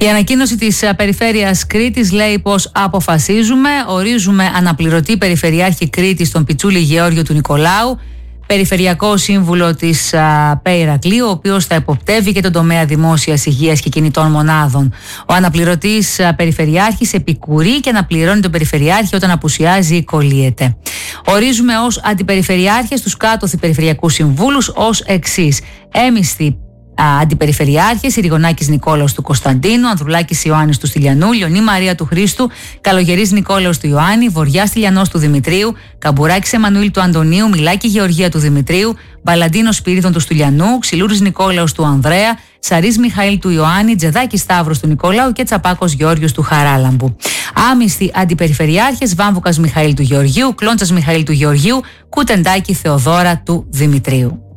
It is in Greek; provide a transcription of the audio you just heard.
Η ανακοίνωση της Περιφέρειας Κρήτης λέει πως ορίζουμε αναπληρωτή Περιφερειάρχη Κρήτης τον Πιτσούλη Γεώργιο του Νικολάου, Περιφερειακό Σύμβουλο της ΠΕ Ηρακλείου, ο οποίος θα εποπτεύει και τον τομέα δημόσιας υγείας και κινητών μονάδων. Ο αναπληρωτής Περιφερειάρχης επικουρεί και αναπληρώνει τον Περιφερειάρχη όταν απουσιάζει ή κολλείεται. Ορίζουμε ως αντιπεριφερειάρχες τους κάτωθι Περιφερειακούς Συμβούλους ως εξής: έμισθοι αντιπεριφερειάρχες, Ηριγονάκης Νικόλαος του Κωνσταντίνου, Ανδρουλάκης Ιωάννης του Στυλιανού, Λιονή Μαρία του Χρήστου, Καλογερής Νικόλαος του Ιωάννη, Βοριάς Στυλιανός του Δημητρίου, Καμπουράκης Εμμανουήλ του Αντωνίου, Μιλάκη Γεωργία του Δημητρίου, Μπαλαντίνος Σπύριδων του Στυλιανού, Ξυλούρης Νικόλαος του Ανδρέα, Σαρής Μιχαήλ του Ιωάννη, Τζεδάκης Σταύρος του Νικολάου και Τσαπάκος Γεώργιος του Χαράλαμπου. Άμισθοι αντιπεριφερειάρχες, Βάμβουκας Μιχαήλ του Γεωργίου, Κλόντσας Μιχαήλ του Γεωργίου, Κουτεντάκη Θεοδώρα του Δημητρίου.